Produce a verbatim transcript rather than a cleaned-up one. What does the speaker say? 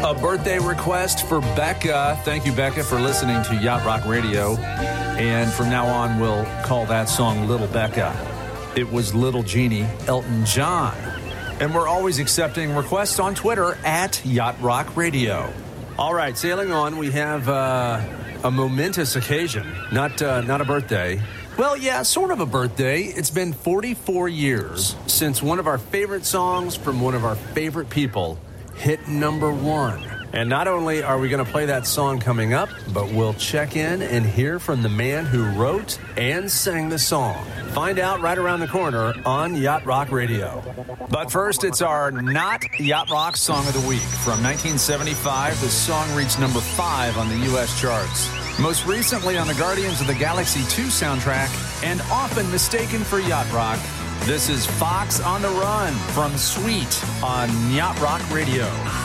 A birthday request for Becca. Thank you, Becca, for listening to Yacht Rock Radio. And from now on, we'll call that song Little Becca. It was Little Genie, Elton John. And we're always accepting requests on Twitter at Yacht Rock Radio. All right, sailing on, we have uh, a momentous occasion. Not, uh, not a birthday. Well, yeah, sort of a birthday. It's been forty-four years since one of our favorite songs from one of our favorite people hit number one. And not only are we going to play that song coming up, but we'll check in and hear from the man who wrote and sang the song. Find out right around the corner on Yacht Rock Radio. But first, it's our Not Yacht Rock Song of the Week. From nineteen seventy-five, the song reached number five on the U S charts. Most recently on the Guardians of the Galaxy two soundtrack, and often mistaken for yacht rock, this is Fox on the Run from Sweet on Yacht Rock Radio.